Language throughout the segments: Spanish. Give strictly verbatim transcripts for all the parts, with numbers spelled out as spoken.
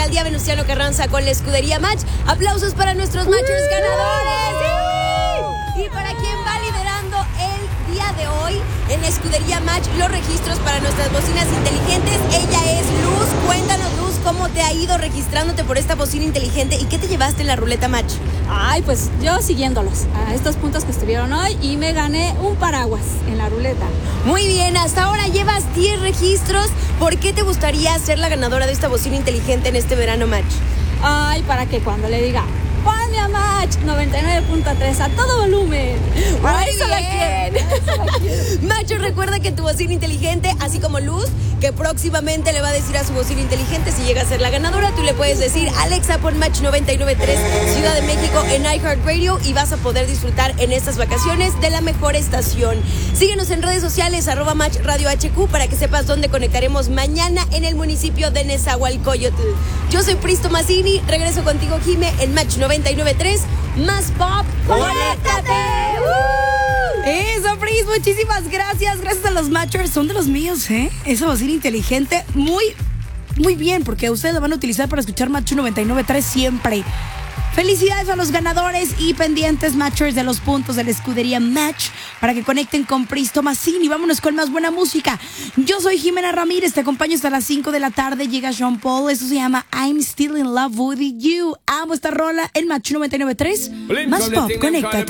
Alcaldía Venustiano Carranza con la escudería Match. Aplausos para nuestros Matchers ganadores. ¡Sí! Y para quien va liderando el día de hoy en la escudería Match los registros para nuestras bocinas inteligentes. Ella es Luz. Cuéntanos, Luz, cómo te ha ido registrándote por esta bocina inteligente y qué te llevaste en la ruleta Match. Ay, pues yo siguiéndolos a estos puntos que estuvieron hoy y me gané un paraguas en la ruleta. Muy bien, hasta ahora llevas diez registros. ¿Por qué te gustaría ser la ganadora de esta bocina inteligente en este verano Match? Ay, para que cuando le diga ponme a Match noventa y nueve punto tres a todo volumen. Muy bien. Macho, recuerda que tu bocina inteligente, así como Luz, que próximamente le va a decir a su bocina inteligente si llega a ser la ganadora, tú le puedes decir Alexa, pon Match noventa y nueve punto tres Ciudad de México en iHeartRadio y vas a poder disfrutar en estas vacaciones de la mejor estación. Síguenos en redes sociales, arroba Match Radio H Q, para que sepas dónde conectaremos mañana en el municipio de Nezahualcóyotl. Yo soy Pristo Mazzini, regreso contigo, Jime, en Match noventa y nueve punto tres, más pop, ¡conéctate! ¡Uh! Eso, Pris, muchísimas gracias. Gracias a los Matchers, son de los míos, ¿eh? Esa bocina inteligente, muy, muy bien, porque ustedes la van a utilizar para escuchar Match noventa y nueve punto tres siempre. Felicidades a los ganadores y pendientes Matchers de los puntos de la escudería Match para que conecten con Pristo Mazzini. Vámonos con más buena música. Yo soy Jimena Ramírez, te acompaño hasta las cinco de la tarde. Llega Sean Paul, eso se llama I'm Still in Love with You. Amo esta rola en Match noventa y nueve punto tres. Más pop, conéctate.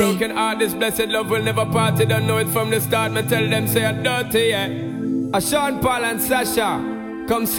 A Sean Paul and Sasha come